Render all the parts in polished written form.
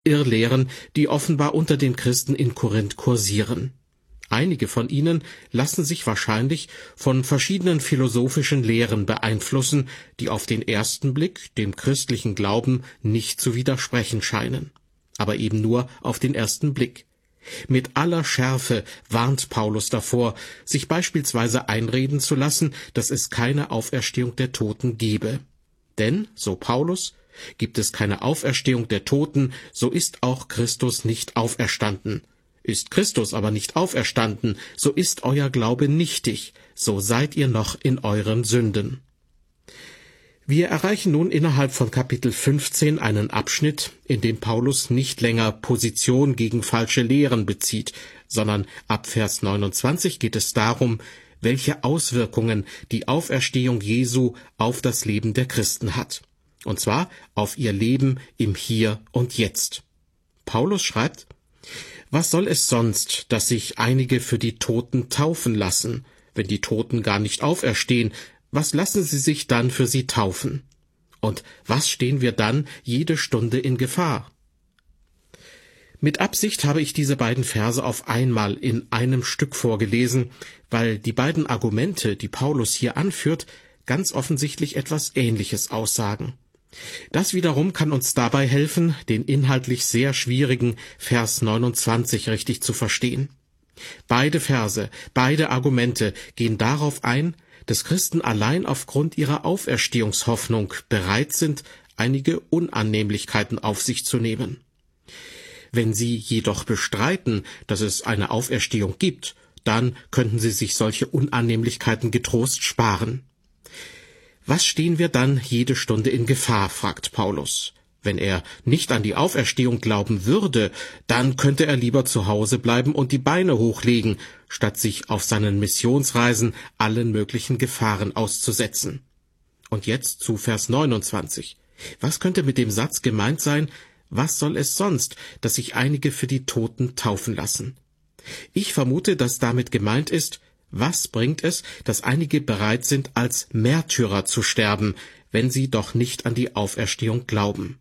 Irrlehren, die offenbar unter den Christen in Korinth kursieren. Einige von ihnen lassen sich wahrscheinlich von verschiedenen philosophischen Lehren beeinflussen, die auf den ersten Blick dem christlichen Glauben nicht zu widersprechen scheinen. Aber eben nur auf den ersten Blick. Mit aller Schärfe warnt Paulus davor, sich beispielsweise einreden zu lassen, dass es keine Auferstehung der Toten gebe. Denn, so Paulus, gibt es keine Auferstehung der Toten, so ist auch Christus nicht auferstanden. Ist Christus aber nicht auferstanden, so ist euer Glaube nichtig, so seid ihr noch in euren Sünden. Wir erreichen nun innerhalb von Kapitel 15 einen Abschnitt, in dem Paulus nicht länger Position gegen falsche Lehren bezieht, sondern ab Vers 29 geht es darum, welche Auswirkungen die Auferstehung Jesu auf das Leben der Christen hat. Und zwar auf ihr Leben im Hier und Jetzt. Paulus schreibt: Was soll es sonst, dass sich einige für die Toten taufen lassen? Wenn die Toten gar nicht auferstehen, was lassen sie sich dann für sie taufen? Und was stehen wir dann jede Stunde in Gefahr? Mit Absicht habe ich diese beiden Verse auf einmal in einem Stück vorgelesen, weil die beiden Argumente, die Paulus hier anführt, ganz offensichtlich etwas Ähnliches aussagen. Das wiederum kann uns dabei helfen, den inhaltlich sehr schwierigen Vers 29 richtig zu verstehen. Beide Verse, beide Argumente gehen darauf ein, dass Christen allein aufgrund ihrer Auferstehungshoffnung bereit sind, einige Unannehmlichkeiten auf sich zu nehmen. Wenn sie jedoch bestreiten, dass es eine Auferstehung gibt, dann könnten sie sich solche Unannehmlichkeiten getrost sparen. Was stehen wir dann jede Stunde in Gefahr, fragt Paulus. Wenn er nicht an die Auferstehung glauben würde, dann könnte er lieber zu Hause bleiben und die Beine hochlegen, statt sich auf seinen Missionsreisen allen möglichen Gefahren auszusetzen. Und jetzt zu Vers 29. Was könnte mit dem Satz gemeint sein: Was soll es sonst, dass sich einige für die Toten taufen lassen? Ich vermute, dass damit gemeint ist: Was bringt es, dass einige bereit sind, als Märtyrer zu sterben, wenn sie doch nicht an die Auferstehung glauben?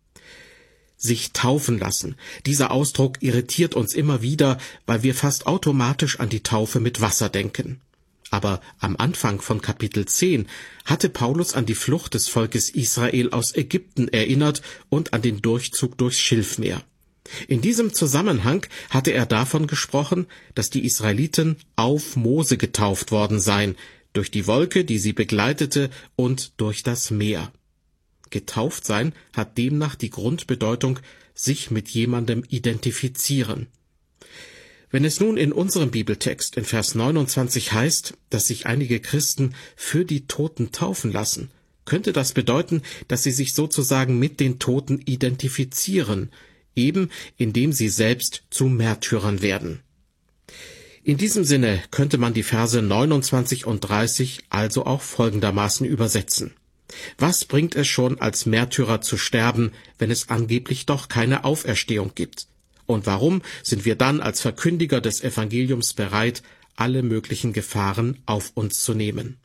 Sich taufen lassen. Dieser Ausdruck irritiert uns immer wieder, weil wir fast automatisch an die Taufe mit Wasser denken. Aber am Anfang von Kapitel 10 hatte Paulus an die Flucht des Volkes Israel aus Ägypten erinnert und an den Durchzug durchs Schilfmeer. In diesem Zusammenhang hatte er davon gesprochen, dass die Israeliten auf Mose getauft worden seien, durch die Wolke, die sie begleitete, und durch das Meer. Getauft sein hat demnach die Grundbedeutung, sich mit jemandem identifizieren. Wenn es nun in unserem Bibeltext in Vers 29 heißt, dass sich einige Christen für die Toten taufen lassen, könnte das bedeuten, dass sie sich sozusagen mit den Toten identifizieren, eben indem sie selbst zu Märtyrern werden. In diesem Sinne könnte man die Verse 29 und 30 also auch folgendermaßen übersetzen: Was bringt es schon, als Märtyrer zu sterben, wenn es angeblich doch keine Auferstehung gibt? Und warum sind wir dann als Verkündiger des Evangeliums bereit, alle möglichen Gefahren auf uns zu nehmen?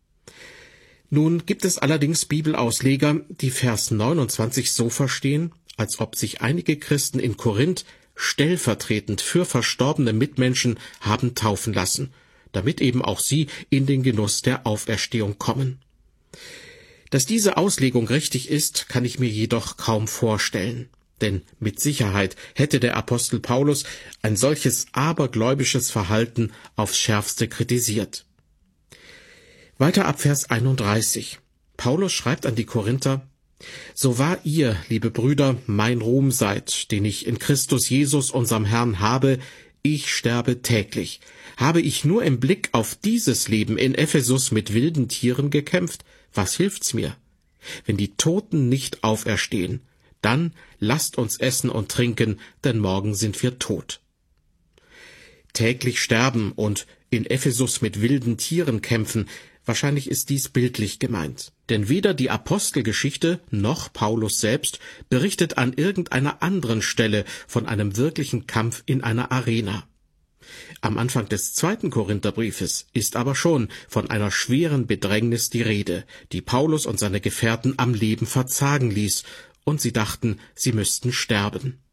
Nun gibt es allerdings Bibelausleger, die Vers 29 so verstehen, als ob sich einige Christen in Korinth stellvertretend für verstorbene Mitmenschen haben taufen lassen, damit eben auch sie in den Genuss der Auferstehung kommen. Dass diese Auslegung richtig ist, kann ich mir jedoch kaum vorstellen. Denn mit Sicherheit hätte der Apostel Paulus ein solches abergläubisches Verhalten aufs Schärfste kritisiert. Weiter ab Vers 31. Paulus schreibt an die Korinther: So wahr ihr, liebe Brüder, mein Ruhm seid, den ich in Christus Jesus, unserem Herrn, habe, ich sterbe täglich. Habe ich nur im Blick auf dieses Leben in Ephesus mit wilden Tieren gekämpft, was hilft's mir? Wenn die Toten nicht auferstehen, dann lasst uns essen und trinken, denn morgen sind wir tot. Täglich sterben und in Ephesus mit wilden Tieren kämpfen, wahrscheinlich ist dies bildlich gemeint. Denn weder die Apostelgeschichte noch Paulus selbst berichtet an irgendeiner anderen Stelle von einem wirklichen Kampf in einer Arena. Am Anfang des 2. Korintherbriefes ist aber schon von einer schweren Bedrängnis die Rede, die Paulus und seine Gefährten am Leben verzagen ließ, und sie dachten, sie müssten sterben.